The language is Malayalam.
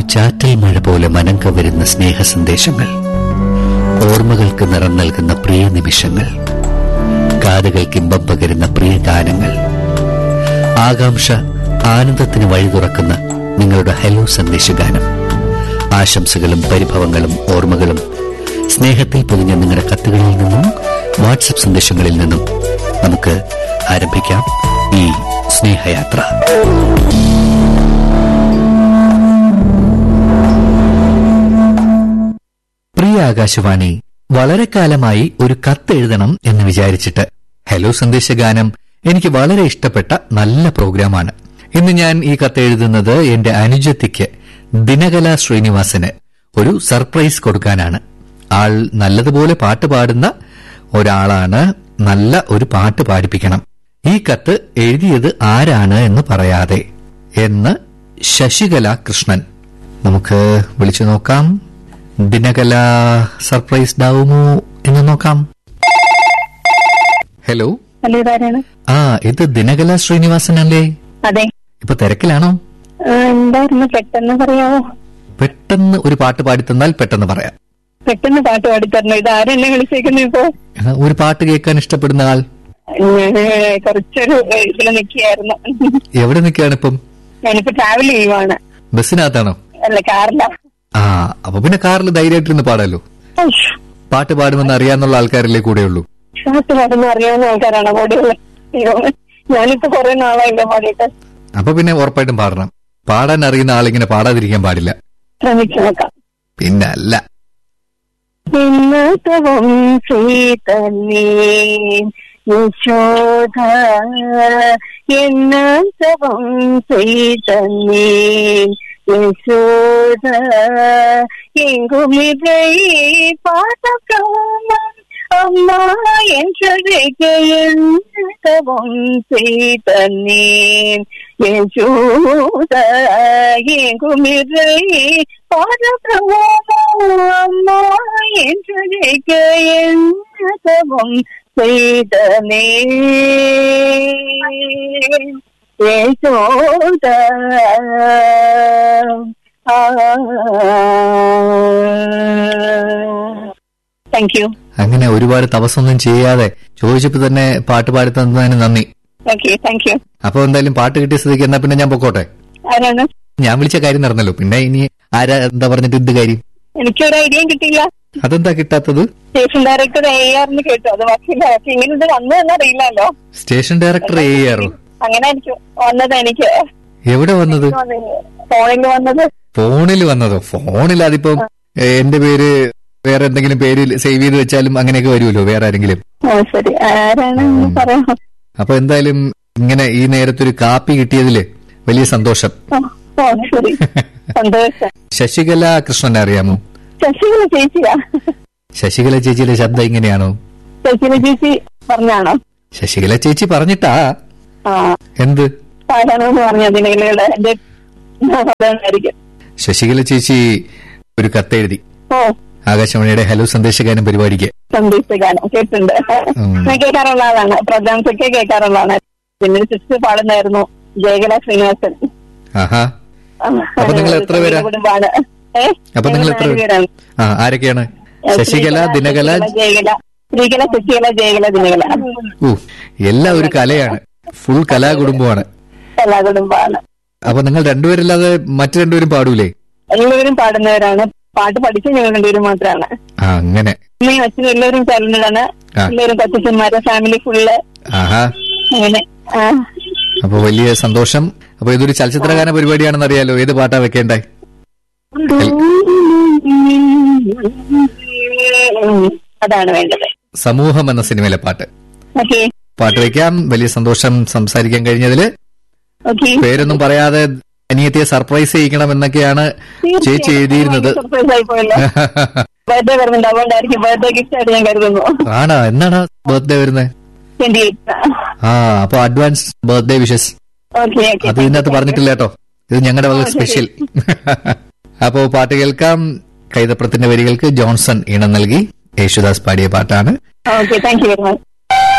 ചാറ്റൽ മഴ പോലെ മനം കവരുന്ന സ്നേഹ സന്ദേശങ്ങൾ, ഓർമ്മകൾക്ക് നിറം നൽകുന്ന പ്രിയ നിമിഷങ്ങൾ, കാതുകൾക്ക് ഇമ്പം പകരുന്ന പ്രിയ ഗാനങ്ങൾ, ആകാംക്ഷ ആനന്ദത്തിന് വഴി തുറക്കുന്ന നിങ്ങളുടെ ഹലോ സന്ദേശഗാനം, ആശംസകളും പരിഭവങ്ങളും ഓർമ്മകളും സ്നേഹത്തിൽ പൊതിഞ്ഞ നിങ്ങളുടെ കത്തുകളിൽ നിന്നും വാട്സപ്പ് സന്ദേശങ്ങളിൽ നിന്നും നമുക്ക് ആരംഭിക്കാം ഈ സ്നേഹയാത്ര. പ്രിയ ആകാശവാണി, വളരെ കാലമായി ഒരു കത്തെഴുതണം എന്ന് വിചാരിച്ചിട്ട്. ഹലോ സന്ദേശഗാനം എനിക്ക് വളരെ ഇഷ്ടപ്പെട്ട നല്ല പ്രോഗ്രാമാണ്. ഇന്ന് ഞാൻ ഈ കത്തെഴുതുന്നത് എന്റെ അനുജത്തിക്ക് ദിനകല ശ്രീനിവാസന് ഒരു സർപ്രൈസ് കൊടുക്കാനാണ്. ആൾ നല്ലതുപോലെ പാട്ട് പാടുന്ന ഒരാളാണ്. നല്ല ഒരു പാട്ട് പാടിപ്പിക്കണം. ഈ കത്ത് എഴുതിയത് ആരാണ് എന്ന് പറയാതെ എന്ന് ശശികല കൃഷ്ണൻ. നമുക്ക് വിളിച്ചു നോക്കാം. ദിനകല സർപ്രൈസ്ഡ് ആവുമോ എന്ന് നോക്കാം. ഹലോ. ആ, ഇത് ദിനകല ശ്രീനിവാസൻ അല്ലേ? അതെ. ഇപ്പൊ തിരക്കിലാണോ? എന്തായിരുന്നു, പെട്ടെന്ന് പറയാമോ? പെട്ടെന്ന് ഒരു പാട്ട് പാടിത്തന്നാൽ പെട്ടെന്ന് പറയാം. പെട്ടെന്ന് പാട്ട് പാടിത്തരണം. ഇത് ആരെന്നെ വിളിച്ചേക്കുന്നു? ഇപ്പൊ ഒരു പാട്ട് കേൾക്കാൻ ഇഷ്ടപ്പെടുന്ന ആൾ. കുറച്ചൊരു ഇതിൽ നിൽക്കുകയായിരുന്നു. എവിടെ നിൽക്കുകയാണ് ഇപ്പം? ഞാനിപ്പോ ട്രാവൽ ചെയ്യുവാണ്. ബസ്സിനകത്താണോ? അല്ല, കാറിലാ. ആ, അപ്പൊ പിന്നെ കാറിൽ ധൈര്യമായിട്ടിരുന്ന് പാടാലോ. പാട്ട് പാടുമെന്ന് അറിയാന്നുള്ള ആൾക്കാരല്ലേ കൂടെയുള്ളൂ? പാട്ട് പാടുന്ന അറിയാവുന്ന ആൾക്കാരാണോ കൂടെയുള്ളത്? ഞാനിപ്പോ കുറെ നാളായില്ല പാടിയിട്ട്. അപ്പൊ പിന്നെ ഉറപ്പായിട്ടും പാടണം. പാടാൻ അറിയുന്ന ആളിങ്ങനെ പാടാതിരിക്കാൻ പാടില്ല. ശ്രമിച്ചു നോക്കാം. പിന്നെ അല്ല. യശോധ എന്നവം ചെയ്തന്നേ യശോധ എങ്കുമിതേ പാതകാമം அம்மா என்றவம் செய்தன்னேன் யசோத எங்குமிதை பாதபிரமோ அம்மா என்றவம் செய்தனேன் யசோத. Thank you. അങ്ങനെ ഒരുപാട് തപസ്സൊന്നും ചെയ്യാതെ ചോദിച്ചപ്പോ തന്നെ പാട്ട് പാടി തന്നതിന് നന്ദി. Thank you. അപ്പൊ എന്തായാലും പാട്ട് കിട്ടിയ സ്ഥിതിക്ക് എന്നാ പിന്നെ ഞാൻ പൊക്കോട്ടെ. ആരാണ്? ഞാൻ വിളിച്ച കാര്യം നടന്നല്ലോ. പിന്നെ ഇനി ആരാ എന്താ പറഞ്ഞിട്ട് എന്ത് കാര്യം? എനിക്കൊരു ഐഡിയയും കിട്ടിയില്ല. അതെന്താ കിട്ടാത്തത്? സ്റ്റേഷൻ ഡയറക്ടർ AR കേട്ടു. അത് ബാക്കിയില്ല. ഇങ്ങനെ ഇത് വന്നതെന്ന് അറിയില്ലല്ലോ. Station director AR? അങ്ങനെ എനിക്ക് വന്നത്. എനിക്ക് എവിടെ വന്നത്? ഫോണിൽ വന്നത്. ഫോണിൽ വന്നതോ? ഫോണിൽ അതിപ്പം എന്റെ പേര് വേറെ എന്തെങ്കിലും പേര് സേവ് ചെയ്ത് വെച്ചാലും അങ്ങനെയൊക്കെ വരുമല്ലോ വേറെ ആരെങ്കിലും. ശരി, ആരാണ് പറയാം. അപ്പൊ എന്തായാലും ഇങ്ങനെ ഈ നേരത്തൊരു കാപ്പി കിട്ടിയതില് വലിയ സന്തോഷം. ശശികല കൃഷ്ണനെ അറിയാമോ? ശശികല ചേച്ചിയാ? ശശികല ചേച്ചിയുടെ ശബ്ദം ഇങ്ങനെയാണോ? ശശികല ചേച്ചി പറഞ്ഞാണോ? ശശികല ചേച്ചി പറഞ്ഞിട്ടാ? എന്ത് ശശികല ചേച്ചി ഒരു കത്തെഴുതി ആകാശവാണിയുടെ ഹലോ സന്ദേശഗാനം പരിപാടിക്ക്. സന്ദേശഗാനം കേട്ടിട്ടുണ്ട്. ഞാൻ കേൾക്കാറുള്ള ആളാണ്. പ്രോഗ്രാംസ് ഒക്കെ കേൾക്കാറുള്ളതാണ്. പിന്നെ സിസ്റ്റർ പാടുന്നായിരുന്നു, ജയകല ശ്രീനിവാസൻ. അപ്പൊ നിങ്ങൾ എത്ര പേരാ? കുടുംബാണ്. അപ്പൊ നിങ്ങൾ എത്ര പേരാണ്? ആരൊക്കെയാണ്? ശശികല, ദിനകല, ജയകല, ശ്രീകല, ശശികല, ജയകല, ദിനകല. എല്ലാം ഒരു കലയാണ്. ഫുൾ കലാകുടുംബമാണ്. കലാകുടുംബാണ്. അപ്പൊ നിങ്ങൾ രണ്ടുപേരല്ലാതെ മറ്റു രണ്ടുപേരും പാടൂലേ? എല്ലാവരും പാടുന്നവരാണ്. പാട്ട് പഠിച്ച ഞങ്ങൾ രണ്ടുപേരും മാത്രമാണ്. അങ്ങനെ അമ്മയും അച്ഛനും എല്ലാവരും ടാലന്റഡാണ്. എല്ലാവരും കൊച്ചന്മാരെ ഫാമിലി ഫുള്ള് അങ്ങനെ. അപ്പൊ വലിയ സന്തോഷം. അപ്പൊ ഇതൊരു ചലച്ചിത്രഗാന പരിപാടിയാണെന്ന് അറിയാലോ. ഏത് പാട്ടാ വെക്കേണ്ടേ? അതാണ് വേണ്ടത്. സമൂഹം എന്ന സിനിമയിലെ പാട്ട്. പാട്ട് വെക്കാം. വലിയ സന്തോഷം സംസാരിക്കാൻ കഴിഞ്ഞതില്. പേരൊന്നും പറയാതെ അനിയത്തിയെ സർപ്രൈസ് ചെയ്യിക്കണം എന്നൊക്കെയാണ് ചേച്ചി എഴുതിയിരുന്നത്. ആണോ? എന്നാണ് ബർത്ത്ഡേ വരുന്നത്? അപ്പൊ അഡ്വാൻസ് ബർത്ത്ഡേ വിഷസ്. അത് ഇതിനകത്ത് പറഞ്ഞിട്ടില്ല കേട്ടോ. ഇത് ഞങ്ങളുടെ വക സ്പെഷ്യൽ. അപ്പോ പാട്ട് കേൾക്കാം. കൈതപ്രത്തിന്റെ വരികൾക്ക് ജോൺസൺ ഈണം നൽകി യേശുദാസ് പാടിയ പാട്ടാണ്.